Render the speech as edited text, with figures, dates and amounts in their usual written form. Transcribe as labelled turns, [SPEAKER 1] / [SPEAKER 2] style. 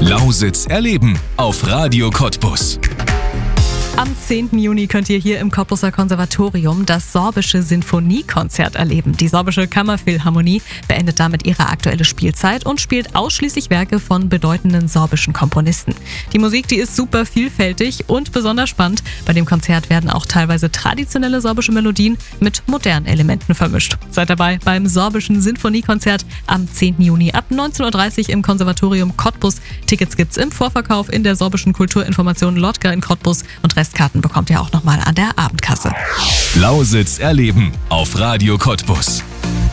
[SPEAKER 1] Lausitz erleben auf Radio Cottbus.
[SPEAKER 2] Am 10. Juni könnt ihr hier im Cottbuser Konservatorium das Sorbische Sinfoniekonzert erleben. Die Sorbische Kammerphilharmonie beendet damit ihre aktuelle Spielzeit und spielt ausschließlich Werke von bedeutenden sorbischen Komponisten. Die Musik, die ist super vielfältig und besonders spannend. Bei dem Konzert werden auch teilweise traditionelle sorbische Melodien mit modernen Elementen vermischt. Seid dabei beim Sorbischen Sinfoniekonzert am 10. Juni ab 19.30 Uhr im Konservatorium Cottbus. Tickets gibt's im Vorverkauf in der Sorbischen Kulturinformation Lotka in Cottbus und Restkarten bekommt ihr auch nochmal an der Abendkasse.
[SPEAKER 1] Lausitz erleben auf Radio Cottbus.